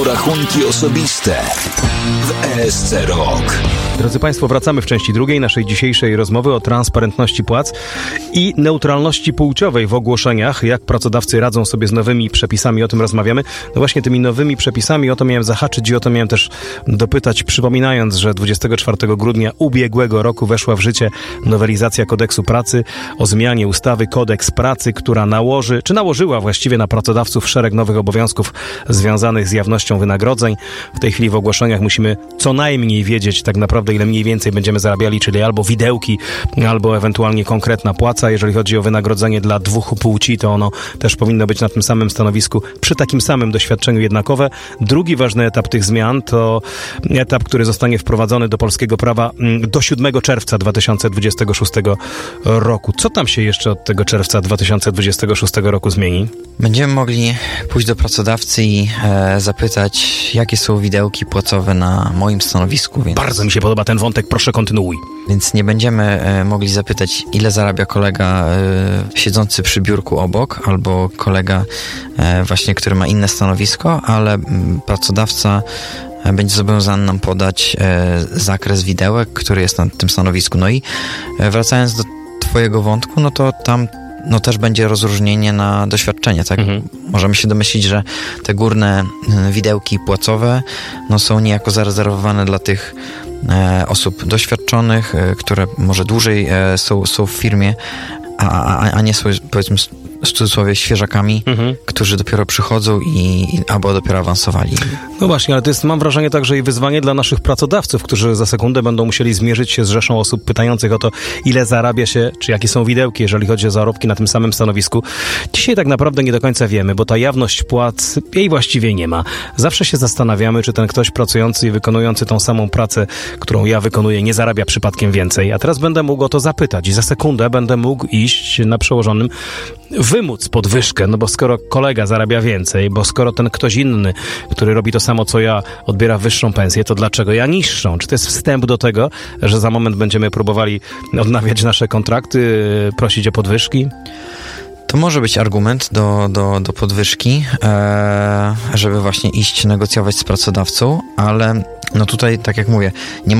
po rachunki osobiste w ESC Rok. Drodzy Państwo, wracamy w części drugiej naszej dzisiejszej rozmowy o transparentności płac i neutralności płciowej w ogłoszeniach. Jak pracodawcy radzą sobie z nowymi przepisami, o tym rozmawiamy. No właśnie tymi nowymi przepisami, o to miałem zahaczyć i o to miałem też dopytać, przypominając, że 24 grudnia ubiegłego roku weszła w życie nowelizacja Kodeksu Pracy o zmianie ustawy Kodeks Pracy, która nałożyła właściwie na pracodawców szereg nowych obowiązków związanych z jawnością wynagrodzeń. W tej chwili w ogłoszeniach musimy co najmniej wiedzieć tak naprawdę, ile mniej więcej będziemy zarabiali, czyli albo widełki, albo ewentualnie konkretna płaca. Jeżeli chodzi o wynagrodzenie dla dwóch płci, to ono też powinno być na tym samym stanowisku, przy takim samym doświadczeniu jednakowe. Drugi ważny etap tych zmian to etap, który zostanie wprowadzony do polskiego prawa do 7 czerwca 2026 roku. Co tam się jeszcze od tego czerwca 2026 roku zmieni? Będziemy mogli pójść do pracodawcy i zapytać, jakie są widełki płacowe na moim stanowisku. Więc... Bardzo mi się podoba ten wątek, proszę kontynuuj. Więc nie będziemy mogli zapytać, ile zarabia kolega siedzący przy biurku obok, albo kolega właśnie, który ma inne stanowisko, ale pracodawca będzie zobowiązany nam podać zakres widełek, który jest na tym stanowisku. No i wracając do twojego wątku, no to tam też będzie rozróżnienie na doświadczenie, tak? Możemy się domyślić, że te górne widełki płacowe są niejako zarezerwowane dla tych osób doświadczonych, które może dłużej są w firmie, a nie są, powiedzmy, w cudzysłowie świeżakami, którzy dopiero przychodzą albo dopiero awansowali. No właśnie, ale to jest, mam wrażenie, także i wyzwanie dla naszych pracodawców, którzy za sekundę będą musieli zmierzyć się z rzeszą osób pytających o to, ile zarabia się, czy jakie są widełki, jeżeli chodzi o zarobki na tym samym stanowisku. Dzisiaj tak naprawdę nie do końca wiemy, bo ta jawność płac, jej właściwie nie ma. Zawsze się zastanawiamy, czy ten ktoś pracujący i wykonujący tą samą pracę, którą ja wykonuję, nie zarabia przypadkiem więcej. A teraz będę mógł o to zapytać i za sekundę będę mógł iść na przełożonym wymóc podwyżkę, no bo skoro kolega zarabia więcej, bo skoro ten ktoś inny, który robi to samo co ja, odbiera wyższą pensję, to dlaczego ja niższą? Czy to jest wstęp do tego, że za moment będziemy próbowali odnawiać nasze kontrakty, prosić o podwyżki? To może być argument do podwyżki, żeby właśnie iść negocjować z pracodawcą, ale tutaj, tak jak mówię,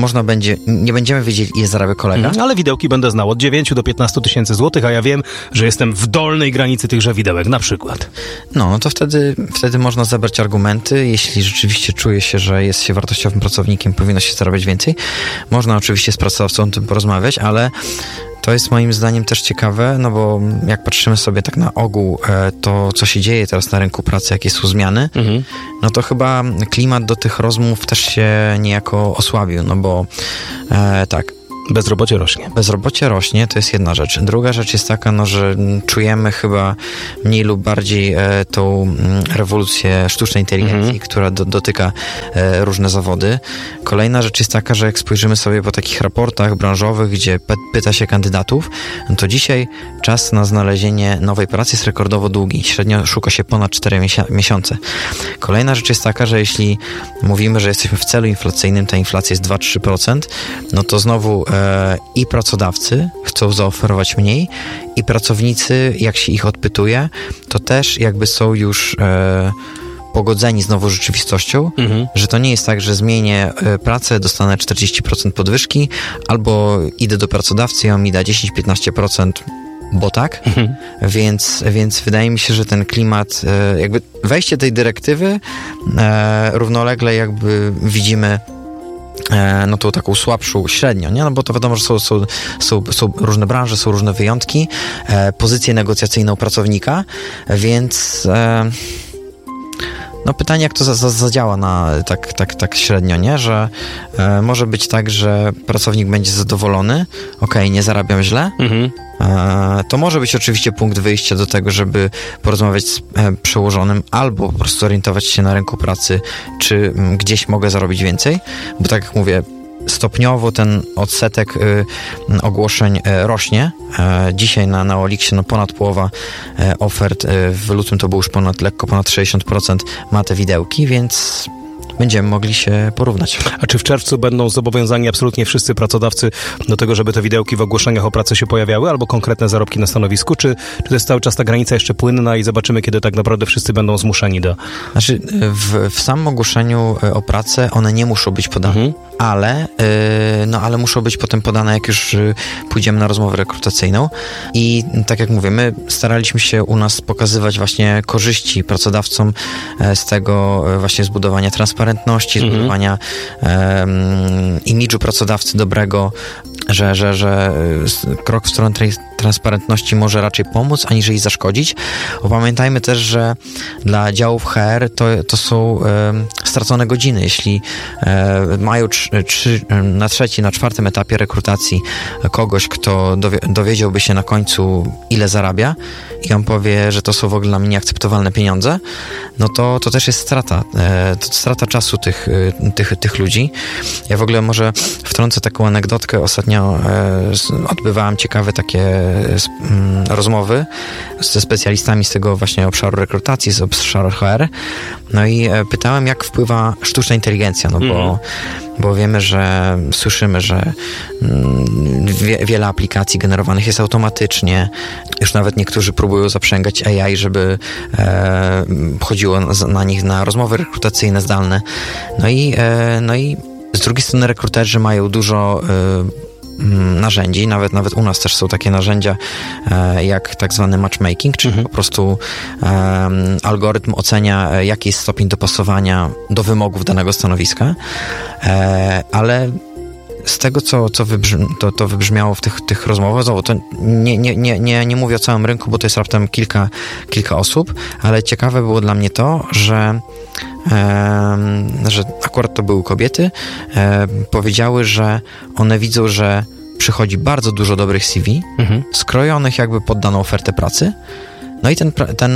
nie będziemy wiedzieli, ile zarabia kolega. Ale widełki będę znał od 9 do 15 tysięcy złotych, a ja wiem, że jestem w dolnej granicy tychże widełek, na przykład. No to wtedy można zebrać argumenty. Jeśli rzeczywiście czuje się, że jest się wartościowym pracownikiem, powinno się zarabiać więcej. Można oczywiście z pracodawcą o tym porozmawiać, ale to jest moim zdaniem też ciekawe, no bo jak patrzymy sobie tak na ogół to, co się dzieje teraz na rynku pracy, jakie są zmiany, no to chyba klimat do tych rozmów też się niejako osłabił, no bo tak. Bezrobocie rośnie. Bezrobocie rośnie, to jest jedna rzecz. Druga rzecz jest taka, że czujemy chyba mniej lub bardziej tą rewolucję sztucznej inteligencji, która dotyka różne zawody. Kolejna rzecz jest taka, że jak spojrzymy sobie po takich raportach branżowych, gdzie pyta się kandydatów, no to dzisiaj czas na znalezienie nowej pracy jest rekordowo długi. Średnio szuka się ponad 4 miesiące. Kolejna rzecz jest taka, że jeśli mówimy, że jesteśmy w celu inflacyjnym, ta inflacja jest 2-3%, no to znowu i pracodawcy chcą zaoferować mniej i pracownicy, jak się ich odpytuje, to też jakby są już pogodzeni z nową rzeczywistością, że to nie jest tak, że zmienię pracę, dostanę 40% podwyżki, albo idę do pracodawcy i on mi da 10-15%, bo tak, więc wydaje mi się, że ten klimat, jakby wejście tej dyrektywy równolegle jakby widzimy tą taką słabszą średnią, nie? No bo to wiadomo, że są różne branże, są różne wyjątki, pozycję negocjacyjną pracownika, więc pytanie, jak to zadziała na tak średnio, nie? Że może być tak, że pracownik będzie zadowolony, nie zarabiam źle, to może być oczywiście punkt wyjścia do tego, żeby porozmawiać z przełożonym albo po prostu orientować się na rynku pracy, czy gdzieś mogę zarobić więcej, bo tak jak mówię, stopniowo ten odsetek ogłoszeń rośnie. Dzisiaj na OLX ponad połowa ofert, w lutym to było już lekko ponad 60% ma te widełki, więc będziemy mogli się porównać. A czy w czerwcu będą zobowiązani absolutnie wszyscy pracodawcy do tego, żeby te widełki w ogłoszeniach o pracę się pojawiały, albo konkretne zarobki na stanowisku? Czy to jest cały czas ta granica jeszcze płynna i zobaczymy, kiedy tak naprawdę wszyscy będą zmuszeni do... Znaczy, w samym ogłoszeniu o pracę one nie muszą być podane, ale muszą być potem podane, jak już pójdziemy na rozmowę rekrutacyjną. I tak jak mówię, my staraliśmy się u nas pokazywać właśnie korzyści pracodawcom z tego właśnie zbudowania transparentności, zbudowania imidżu pracodawcy dobrego, że krok w stronę transparentności może raczej pomóc, aniżeli zaszkodzić. Pamiętajmy też, że dla działów HR to są stracone godziny. Jeśli mają na trzecim, na czwartym etapie rekrutacji kogoś, kto dowiedziałby się na końcu, ile zarabia i on powie, że to są w ogóle dla mnie nieakceptowalne pieniądze, no to też jest strata. To strata czasu tych ludzi. Ja w ogóle może wtrącę taką anegdotkę. Ostatnio odbywałem ciekawe takie rozmowy ze specjalistami z tego właśnie obszaru rekrutacji, z obszaru HR. No i pytałem, jak wpływa sztuczna inteligencja, bo wiemy, że słyszymy, że wiele aplikacji generowanych jest automatycznie. Już nawet niektórzy próbują zaprzęgać AI, żeby chodziło na nich na rozmowy rekrutacyjne zdalne. No i z drugiej strony rekruterzy mają dużo narzędzi, nawet u nas też są takie narzędzia jak tak zwany matchmaking, czyli po prostu algorytm ocenia, jaki jest stopień dopasowania do wymogów danego stanowiska, ale z tego, co wybrzmiało w tych rozmowach, znowu, to nie mówię o całym rynku, bo to jest raptem kilka osób, ale ciekawe było dla mnie to, że akurat to były kobiety, powiedziały, że one widzą, że przychodzi bardzo dużo dobrych CV, skrojonych jakby pod daną ofertę pracy, no i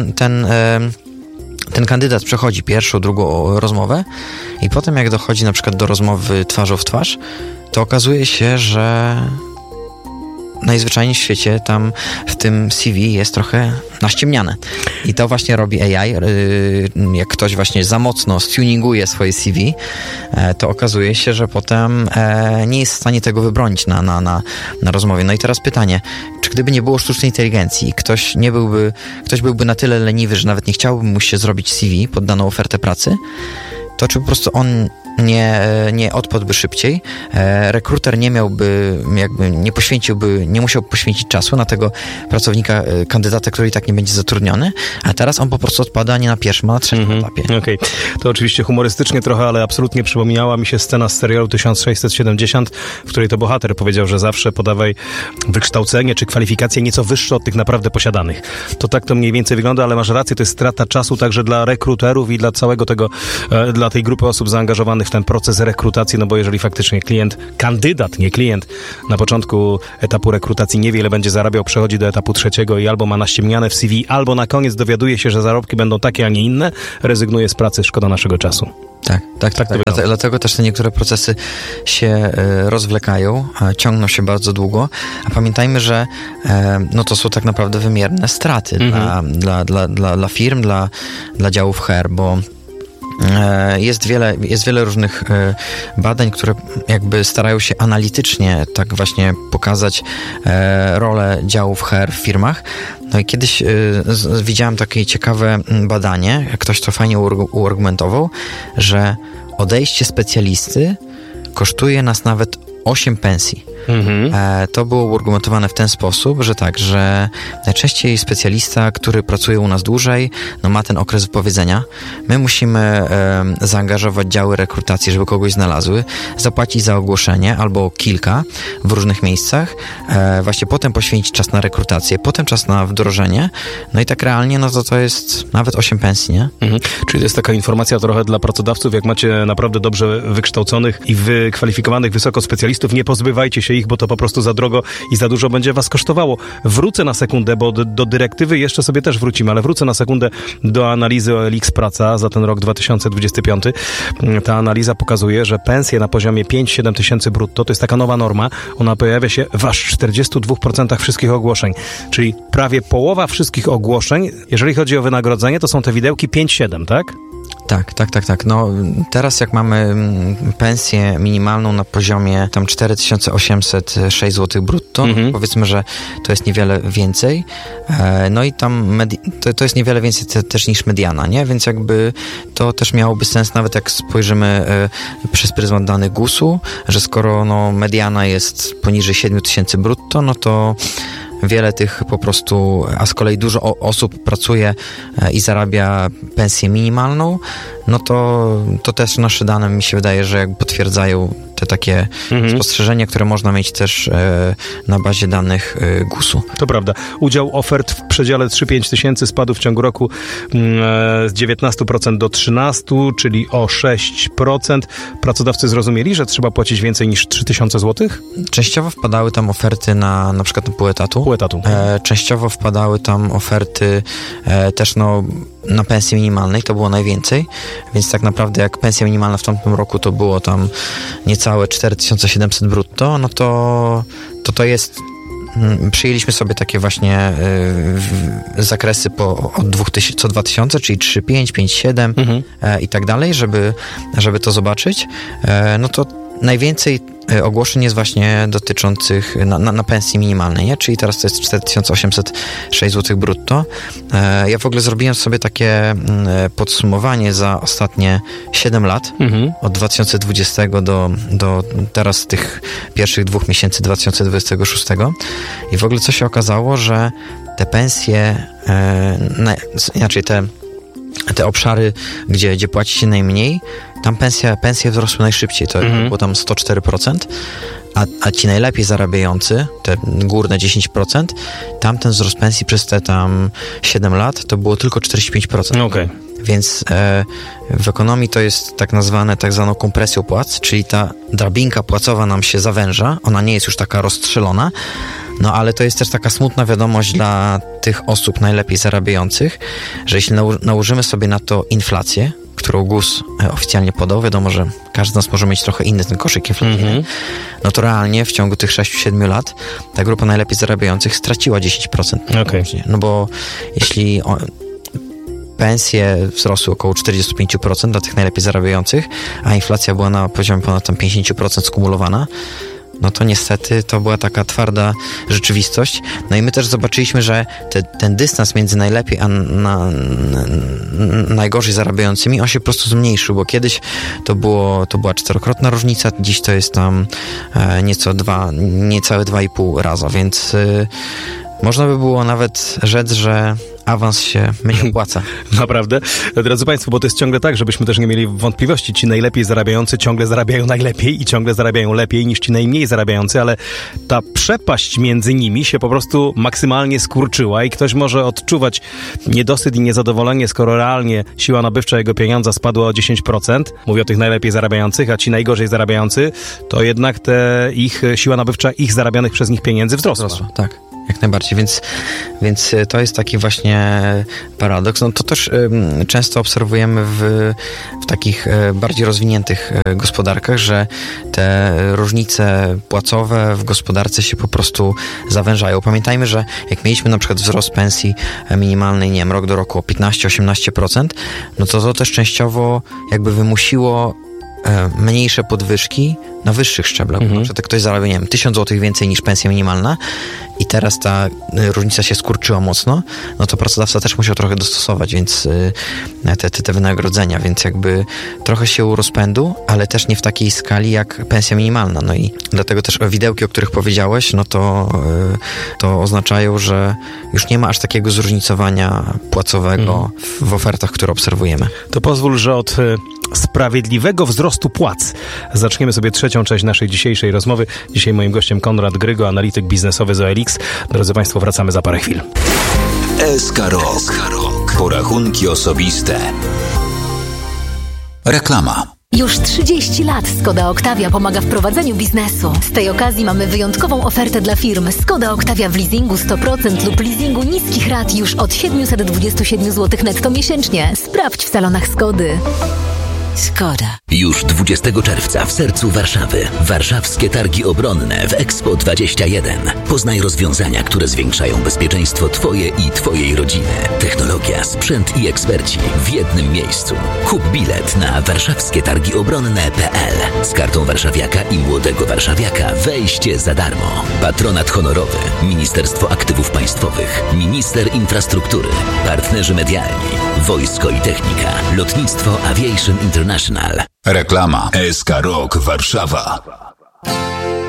ten kandydat przechodzi pierwszą, drugą rozmowę i potem jak dochodzi na przykład do rozmowy twarzą w twarz, to okazuje się, że najzwyczajniej w świecie tam w tym CV jest trochę naściemniane. I to właśnie robi AI. Jak ktoś właśnie za mocno stuninguje swoje CV, to okazuje się, że potem nie jest w stanie tego wybronić na rozmowie. No i teraz pytanie, czy gdyby nie było sztucznej inteligencji, ktoś byłby na tyle leniwy, że nawet nie chciałby mu się zrobić CV pod daną ofertę pracy, to czy po prostu on nie odpadłby szybciej, rekruter nie musiał poświęcić czasu na tego pracownika, kandydata, który i tak nie będzie zatrudniony, a teraz on po prostu odpada nie na pierwszym, a na trzecim etapie. Okej. To oczywiście humorystycznie trochę, ale absolutnie przypomniała mi się scena z serialu 1670, w której to bohater powiedział, że zawsze podawaj wykształcenie czy kwalifikacje nieco wyższe od tych naprawdę posiadanych. To tak to mniej więcej wygląda, ale masz rację, to jest strata czasu także dla rekruterów i dla całego tego, dla tej grupy osób zaangażowanych w ten proces rekrutacji, no bo jeżeli faktycznie kandydat, nie klient, na początku etapu rekrutacji niewiele będzie zarabiał, przechodzi do etapu trzeciego i albo ma naściemniane w CV, albo na koniec dowiaduje się, że zarobki będą takie, a nie inne, rezygnuje z pracy, szkoda naszego czasu. Tak. Dlatego też te niektóre procesy się rozwlekają, ciągną się bardzo długo, a pamiętajmy, że to są tak naprawdę wymierne straty dla firm, dla działów HR, bo jest wiele różnych badań, które jakby starają się analitycznie tak właśnie pokazać rolę działów HR w firmach. No i kiedyś widziałem takie ciekawe badanie, jak ktoś to fajnie uargumentował, że odejście specjalisty kosztuje nas nawet 8 pensji. To było uargumentowane w ten sposób, że najczęściej specjalista, który pracuje u nas dłużej, ma ten okres wypowiedzenia. My musimy zaangażować działy rekrutacji, żeby kogoś znalazły, zapłacić za ogłoszenie albo kilka w różnych miejscach, właśnie potem poświęcić czas na rekrutację, potem czas na wdrożenie, no i tak realnie, to jest nawet 8 pensji, nie? Czyli to jest taka informacja trochę dla pracodawców, jak macie naprawdę dobrze wykształconych i wykwalifikowanych wysoko specjalistów, nie pozbywajcie się ich, bo to po prostu za drogo i za dużo będzie was kosztowało. Wrócę na sekundę, bo do dyrektywy jeszcze sobie też wrócimy, ale wrócę na sekundę do analizy OLX Praca za ten rok 2025. Ta analiza pokazuje, że pensje na poziomie 5-7 tysięcy brutto to jest taka nowa norma. Ona pojawia się w aż 42% wszystkich ogłoszeń. Czyli prawie połowa wszystkich ogłoszeń, jeżeli chodzi o wynagrodzenie, to są te widełki 5-7, tak? Tak. No teraz jak mamy pensję minimalną na poziomie tam 4806 zł brutto, powiedzmy, że to jest niewiele więcej. No i tam to jest niewiele więcej też niż mediana, nie? Więc jakby to też miałoby sens, nawet jak spojrzymy przez pryzmat danych GUS-u, że skoro mediana jest poniżej 7000 brutto, no to wiele tych po prostu, a z kolei dużo osób pracuje i zarabia pensję minimalną, no to też nasze dane, mi się wydaje, że jakby potwierdzają te takie spostrzeżenia, które można mieć też na bazie danych GUS-u. To prawda. Udział ofert w przedziale 3-5 tysięcy spadł w ciągu roku z 19% do 13%, czyli o 6%. Pracodawcy zrozumieli, że trzeba płacić więcej niż 3000 zł? Częściowo wpadały tam oferty na przykład na pół etatu. Częściowo wpadały tam oferty też na pensji minimalnej, to było najwięcej, więc tak naprawdę jak pensja minimalna w tamtym roku to było tam niecałe 4700 brutto, no to jest, przyjęliśmy sobie takie właśnie zakresy od 2000, co 2000, czyli 3,5, 5,7 i tak dalej, żeby to zobaczyć. No to najwięcej ogłoszeń jest właśnie dotyczących na pensji minimalnej, nie? Czyli teraz to jest 4806 zł brutto. Ja w ogóle zrobiłem sobie takie podsumowanie za ostatnie 7 lat, od 2020 do teraz tych pierwszych 2 miesięcy 2026 i w ogóle co się okazało, że te pensje, inaczej te obszary, gdzie płaci się najmniej, tam pensje wzrosły najszybciej, to było tam 104%, a ci najlepiej zarabiający, te górne 10%, tamten wzrost pensji przez te tam 7 lat to było tylko 45%. Okay. Więc w ekonomii to jest tak zwaną kompresją płac, czyli ta drabinka płacowa nam się zawęża, ona nie jest już taka rozstrzelona, no ale to jest też taka smutna wiadomość dla tych osób najlepiej zarabiających, że jeśli nałożymy sobie na to inflację, którą GUS oficjalnie podał, wiadomo, że każdy z nas może mieć trochę inny ten koszyk inflacyjny, no to realnie w ciągu tych 6-7 lat ta grupa najlepiej zarabiających straciła 10%. Okay. No bo jeśli pensje wzrosły około 45% dla tych najlepiej zarabiających, a inflacja była na poziomie ponad tam 50% skumulowana, no to niestety to była taka twarda rzeczywistość. No i my też zobaczyliśmy, że ten dystans między najlepiej a najgorzej zarabiającymi, on się po prostu zmniejszył, bo kiedyś to była 4-krotna różnica, dziś to jest tam niecałe 2,5 raza, więc można by było nawet rzec, że awans się mniej opłaca. Naprawdę? Drodzy Państwo, bo to jest ciągle tak, żebyśmy też nie mieli wątpliwości. Ci najlepiej zarabiający ciągle zarabiają najlepiej i ciągle zarabiają lepiej niż ci najmniej zarabiający, ale ta przepaść między nimi się po prostu maksymalnie skurczyła i ktoś może odczuwać niedosyt i niezadowolenie, skoro realnie siła nabywcza jego pieniądza spadła o 10%. Mówię o tych najlepiej zarabiających, a ci najgorzej zarabiający, to jednak siła nabywcza ich zarabianych przez nich pieniędzy wzrosła. Tak. Jak najbardziej, więc to jest taki właśnie paradoks. No to też często obserwujemy w takich bardziej rozwiniętych gospodarkach, że te różnice płacowe w gospodarce się po prostu zawężają. Pamiętajmy, że jak mieliśmy na przykład wzrost pensji minimalnej, nie wiem, rok do roku o 15-18%, no to też częściowo jakby wymusiło mniejsze podwyżki na wyższych szczeblach. Na przykład ktoś zarabia, nie wiem, 1000 zł więcej niż pensja minimalna i teraz ta różnica się skurczyła mocno, no to pracodawca też musiał trochę dostosować, więc te wynagrodzenia, więc jakby trochę się rozpędu, ale też nie w takiej skali jak pensja minimalna. No i dlatego też widełki, o których powiedziałeś, no to oznaczają, że już nie ma aż takiego zróżnicowania płacowego w ofertach, które obserwujemy. To pozwól, że od sprawiedliwego wzrostu płac zaczniemy sobie trzecią część naszej dzisiejszej rozmowy. Dzisiaj moim gościem Konrad Grygo, analityk biznesowy z OLX. Drodzy Państwo, wracamy za parę chwil. SK Rok. Porachunki osobiste. Reklama. Już 30 lat Skoda Octavia pomaga w prowadzeniu biznesu. Z tej okazji mamy wyjątkową ofertę dla firm. Skoda Octavia w leasingu 100% lub leasingu niskich rat już od 727 zł netto miesięcznie. Sprawdź w salonach Skody. Škoda. Już 20 czerwca w sercu Warszawy. Warszawskie Targi Obronne w Expo 21. Poznaj rozwiązania, które zwiększają bezpieczeństwo Twoje i Twojej rodziny. Technologia, sprzęt i eksperci w jednym miejscu. Kup bilet na warszawskietargiobronne.pl. Z kartą warszawiaka i młodego warszawiaka wejście za darmo. Patronat honorowy. Ministerstwo Aktywów Państwowych. Minister Infrastruktury. Partnerzy medialni. Wojsko i Technika. Lotnictwo Aviation International. Reklama. SK Rock Warszawa.